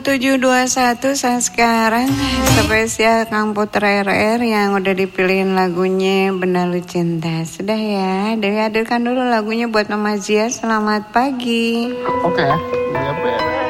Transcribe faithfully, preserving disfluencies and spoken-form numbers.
tujuh dua satu saat sekarang spesial Kang Putra R R yang udah dipilihin lagunya Benalu Cinta. Sudah ya, dihadirkan dulu lagunya buat Mama Zia. Selamat pagi. Oke, okay.